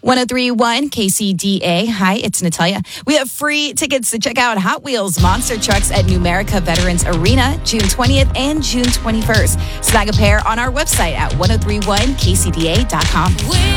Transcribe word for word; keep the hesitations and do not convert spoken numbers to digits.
one oh three point one K C D A. Hi, it's Natalia. We have free tickets to check out Hot Wheels Monster Trucks at Numerica Veterans Arena June twentieth and June twenty-first. Snag a pair on our website at ten thirty-one K C D A dot com.